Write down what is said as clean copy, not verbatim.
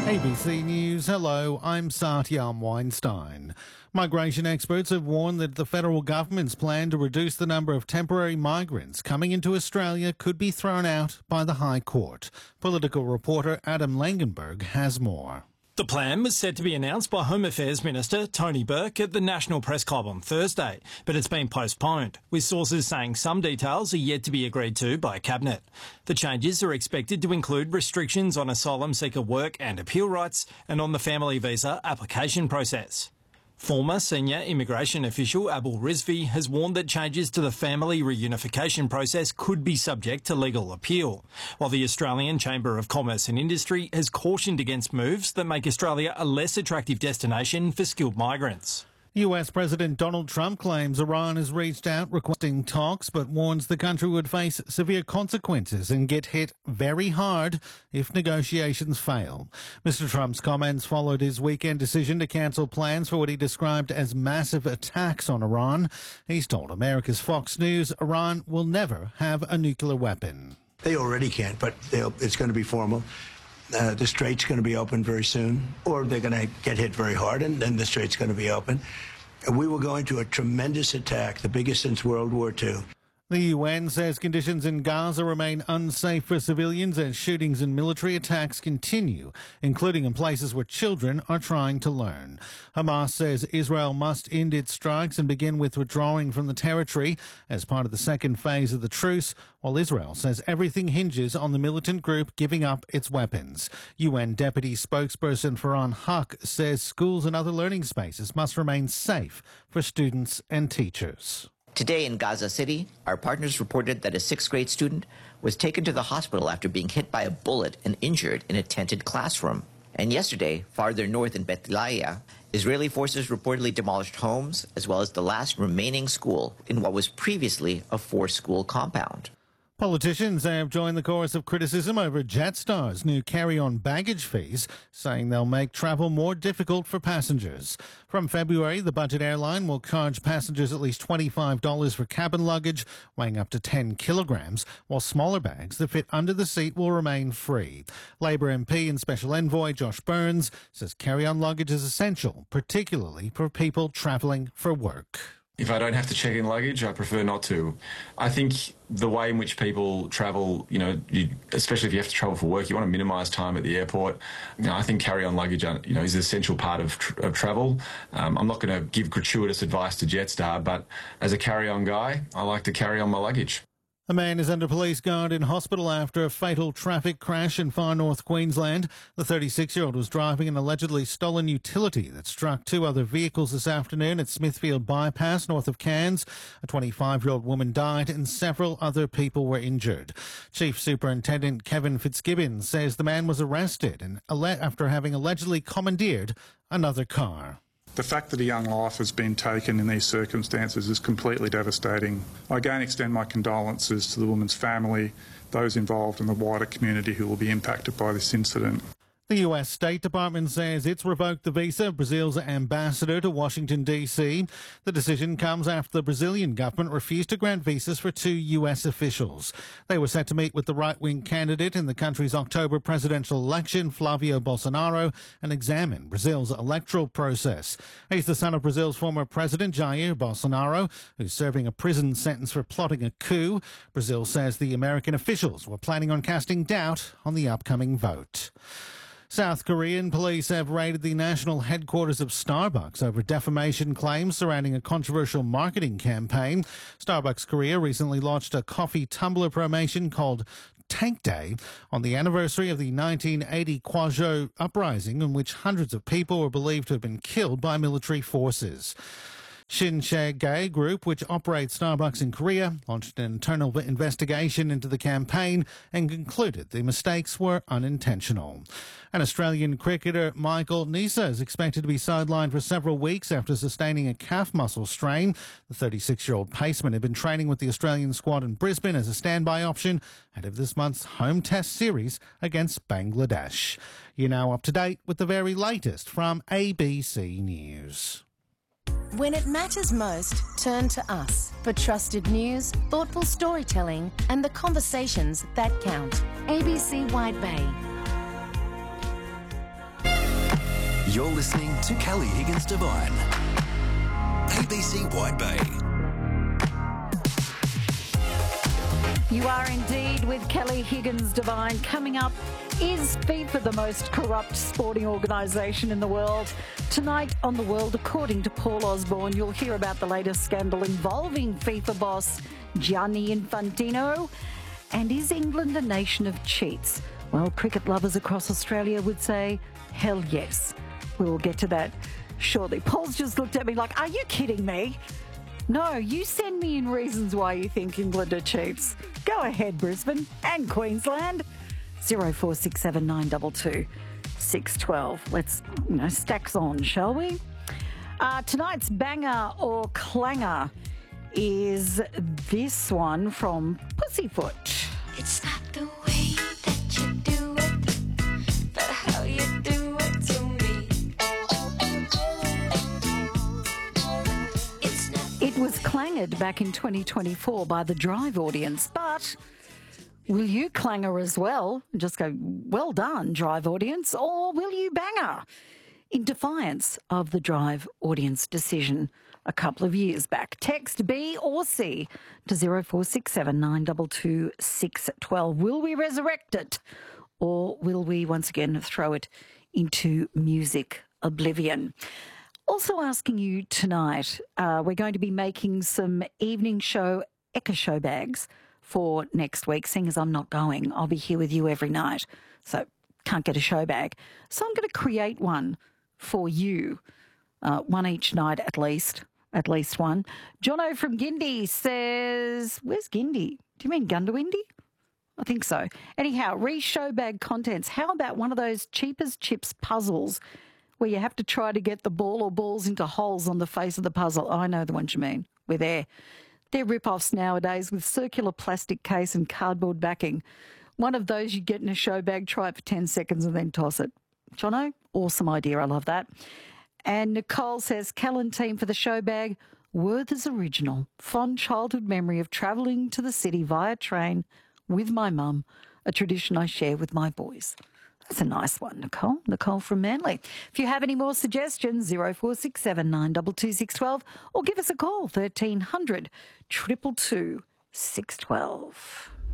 ABC News, hello, I'm Satyam Weinstein. Migration experts have warned that the federal government's plan to reduce the number of temporary migrants coming into Australia could be thrown out by the High Court. Political reporter Adam Langenberg has more. The plan was set to be announced by Home Affairs Minister Tony Burke at the National Press Club on Thursday, but it's been postponed, with sources saying some details are yet to be agreed to by Cabinet. The changes are expected to include restrictions on asylum seeker work and appeal rights and on the family visa application process. Former senior immigration official Abul Rizvi has warned that changes to the family reunification process could be subject to legal appeal, while the Australian Chamber of Commerce and Industry has cautioned against moves that make Australia a less attractive destination for skilled migrants. US President Donald Trump claims Iran has reached out requesting talks, but warns the country would face severe consequences and get hit very hard if negotiations fail. Mr. Trump's comments followed his weekend decision to cancel plans for what he described as massive attacks on Iran. He's told America's Fox News Iran will never have a nuclear weapon. They already can't, but it's going to be formal. The strait's going to be open very soon, or they're going to get hit very hard, and then the strait's going to be open. And we will go into a tremendous attack, the biggest since World War II. The UN says conditions in Gaza remain unsafe for civilians as shootings and military attacks continue, including in places where children are trying to learn. Hamas says Israel must end its strikes and begin withdrawing from the territory as part of the second phase of the truce, while Israel says everything hinges on the militant group giving up its weapons. UN Deputy Spokesperson Farhan Haq says schools and other learning spaces must remain safe for students and teachers. Today in Gaza City, our partners reported that a 6th grade student was taken to the hospital after being hit by a bullet and injured in a tented classroom. And yesterday, farther north in Beit Lahiya, Israeli forces reportedly demolished homes as well as the last remaining school in what was previously a 4-school compound. Politicians have joined the chorus of criticism over Jetstar's new carry-on baggage fees, saying they'll make travel more difficult for passengers. From February, the budget airline will charge passengers at least $25 for cabin luggage weighing up to 10 kilograms, while smaller bags that fit under the seat will remain free. Labour MP and Special Envoy Josh Burns says carry-on luggage is essential, particularly for people travelling for work. If I don't have to check in luggage, I prefer not to. I think the way in which people travel, especially if you have to travel for work, you want to minimise time at the airport. I think carry-on luggage, is an essential part of travel. I'm not going to give gratuitous advice to Jetstar, but as a carry-on guy, I like to carry on my luggage. A man is under police guard in hospital after a fatal traffic crash in far north Queensland. The 36-year-old was driving an allegedly stolen utility that struck 2 other vehicles this afternoon at Smithfield Bypass, north of Cairns. A 25-year-old woman died and several other people were injured. Chief Superintendent Kevin Fitzgibbons says the man was arrested after having allegedly commandeered another car. The fact that a young life has been taken in these circumstances is completely devastating. I again extend my condolences to the woman's family, those involved in the wider community who will be impacted by this incident. The US State Department says it's revoked the visa of Brazil's ambassador to Washington, D.C. The decision comes after the Brazilian government refused to grant visas for 2 US officials. They were set to meet with the right-wing candidate in the country's October presidential election, Flavio Bolsonaro, and examine Brazil's electoral process. He's the son of Brazil's former president, Jair Bolsonaro, who's serving a prison sentence for plotting a coup. Brazil says the American officials were planning on casting doubt on the upcoming vote. South Korean police have raided the national headquarters of Starbucks over defamation claims surrounding a controversial marketing campaign. Starbucks Korea recently launched a coffee tumbler promotion called Tank Day on the anniversary of the 1980 Kwajalein uprising, in which hundreds of people were believed to have been killed by military forces. Shin Chae-gae Group, which operates Starbucks in Korea, launched an internal investigation into the campaign and concluded the mistakes were unintentional. An Australian cricketer, Michael Neser, is expected to be sidelined for several weeks after sustaining a calf muscle strain. The 36-year-old paceman had been training with the Australian squad in Brisbane as a standby option ahead of this month's home test series against Bangladesh. You're now up to date with the very latest from ABC News. When it matters most, turn to us for trusted news, thoughtful storytelling, and the conversations that count. ABC Wide Bay. You're listening to Kelly Higgins Devine. ABC Wide Bay. You are indeed with Kelly Higgins Devine. Coming up, is FIFA the most corrupt sporting organisation in the world? Tonight on The World, according to Paul Osborne, you'll hear about the latest scandal involving FIFA boss Gianni Infantino. And is England a nation of cheats? Well, cricket lovers across Australia would say, hell yes. We'll get to that shortly. Paul's just looked at me like, are you kidding me? No, you send me in reasons why you think England are cheats. Go ahead, Brisbane and Queensland. 0467 922 612. Let's, stacks on, shall we? Tonight's banger or clanger is this one from Pussyfoot. It's not the way that you do it, but how you do it to me. It was clanged back in 2024 by the Drive audience, but will you clanger as well? Just go, well done, Drive audience, or will you banger? In defiance of the Drive audience decision a couple of years back. Text B or C to 0467 922 612. Will we resurrect it, or will we once again throw it into music oblivion? Also asking you tonight, we're going to be making some evening show Ekka show bags for next week. Seeing as I'm not going, I'll be here with you every night, so can't get a show bag. So I'm going to create one for you, one each night at least one. Jono from Gindi says, where's Gindi? Do you mean Gundawindi? I think so. Anyhow, re-show bag contents. How about one of those cheap as chips puzzles where you have to try to get the ball or balls into holes on the face of the puzzle? I know the ones you mean. We're there. They're rip-offs nowadays with circular plastic case and cardboard backing. One of those you get in a show bag, try it for 10 seconds and then toss it. Jono, awesome idea. I love that. And Nicole says, Callan team for the show bag, Werther's Original. Fond childhood memory of travelling to the city via train with my mum, a tradition I share with my boys. That's a nice one, Nicole. Nicole from Manly. If you have any more suggestions, 0467 922 612, or give us a call, 1300 222 612.